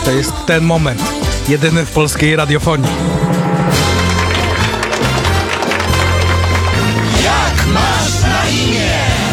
To jest ten moment. Jedyny w polskiej radiofonii. Jak masz na imię?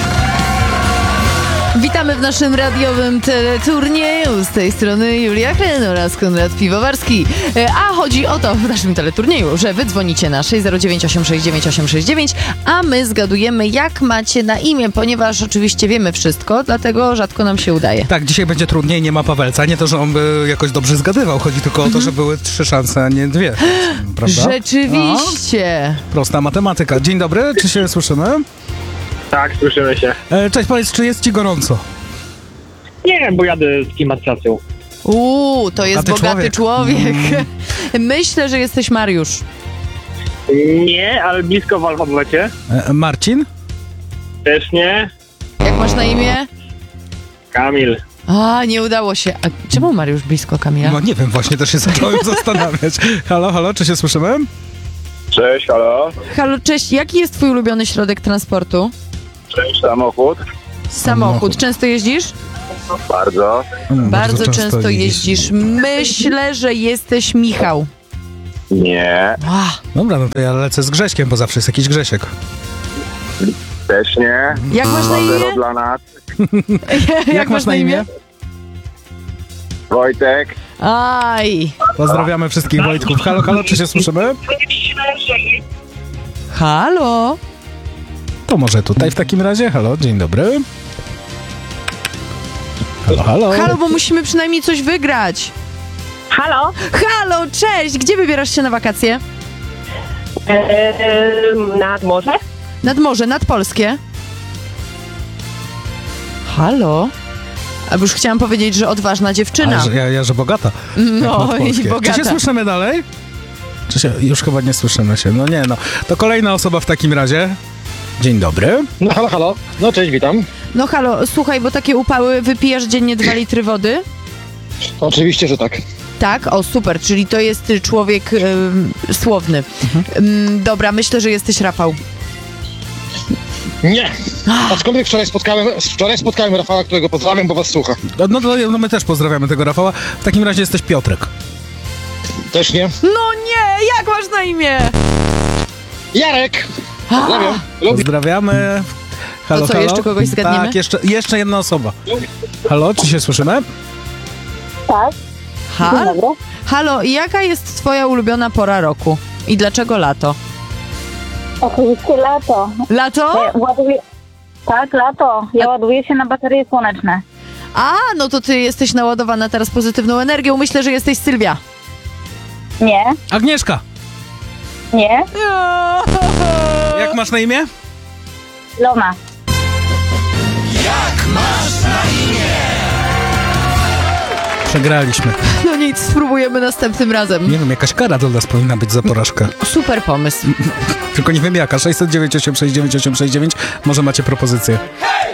Witamy w naszym radiowym teleturnieju. Z tej strony Julia Kren oraz Konrad Piwowarski. A chodzi o to w naszym teleturnieju, że wy dzwonicie na 609869869, a my zgadujemy, jak macie na imię, ponieważ oczywiście wiemy wszystko, dlatego rzadko nam się udaje. Tak, dzisiaj będzie trudniej, nie ma Pawelca. Nie to, że on by jakoś dobrze zgadywał. Chodzi tylko o to, że były 3 szanse, a nie 2. Prawda? Rzeczywiście. Prosta matematyka. Dzień dobry, czy się słyszymy? Tak, słyszymy się. Cześć, powiedz, czy jest ci gorąco? Nie, bo jadę z klimatyzacją. To jest bogaty człowiek. Myślę, że jesteś Mariusz. Nie, ale blisko w alfabecie. Marcin? Też nie. Jak masz na imię? Kamil. Nie udało się. A czemu Mariusz blisko Kamila? No nie wiem, właśnie też się zacząłem zastanawiać. Halo, czy się słyszymy? Cześć, halo. Halo, cześć. Jaki jest twój ulubiony środek transportu? Cześć, samochód. Samochód. Często jeździsz? Bardzo. Bardzo często jeździsz. Myślę, że jesteś Michał. Nie, Dobra, no to ja lecę z Grześkiem, bo zawsze jest jakiś Grzesiek. też nie. Jak masz na imię? 0 dla nas. Jak masz na imię? Wojtek. Aj. Pozdrawiamy wszystkich Wojtków. Halo, czy się słyszymy? Halo. To może tutaj w takim razie. Halo, dzień dobry. Halo. Halo, bo musimy przynajmniej coś wygrać. Halo? Halo, cześć. Gdzie wybierasz się na wakacje? Nad morze? Nad morze, nad polskie. Halo? A już chciałam powiedzieć, że odważna dziewczyna. Że bogata. No i Czy bogata. się słyszymy dalej? Czy się? Już chyba nie słyszymy się. No nie, no. To kolejna osoba w takim razie. Dzień dobry. No halo. No cześć, witam. No halo, słuchaj, bo takie upały, wypijasz dziennie 2 litry wody? Oczywiście, że tak. Tak? O, super, czyli to jest człowiek słowny. Dobra, myślę, że jesteś Rafał. Nie! Aczkolwiek wczoraj spotkałem Rafała, którego pozdrawiam, bo was słucha. No my też pozdrawiamy tego Rafała. W takim razie jesteś Piotrek. Też nie. No nie, jak masz na imię? Jarek! Pozdrawiam. Lubię. Pozdrawiamy. Halo, To co, jeszcze kogoś zgadniemy? Tak, jeszcze jedna osoba. Halo, czy się słyszymy? Tak. Halo? Halo, jaka jest twoja ulubiona pora roku? I dlaczego lato? Oczywiście lato. Lato? Tak, lato. Ja ładuję się na baterie słoneczne. No to ty jesteś naładowana teraz pozytywną energią. Myślę, że jesteś Sylwia. Nie, Agnieszka, nie. jak masz na imię? Lona. Jak masz na imię? Przegraliśmy. No nic, spróbujemy następnym razem. Nie wiem, jakaś kara dla nas powinna być za porażkę. Super pomysł. Tylko nie wiem jaka. 609 869 869. Może macie propozycję.